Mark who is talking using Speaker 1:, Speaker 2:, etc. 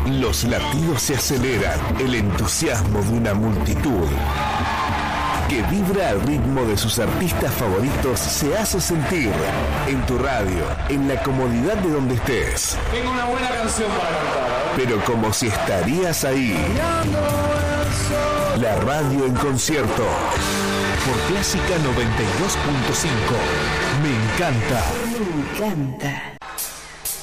Speaker 1: Los latidos se aceleran, el entusiasmo de una multitud que vibra al ritmo de sus artistas favoritos se hace sentir en tu radio, en la comodidad de donde estés.
Speaker 2: Tengo una buena canción para cantar.
Speaker 1: Pero como si estarías ahí. La radio en concierto. Por Clásica 92.5. Me encanta.
Speaker 3: Me encanta.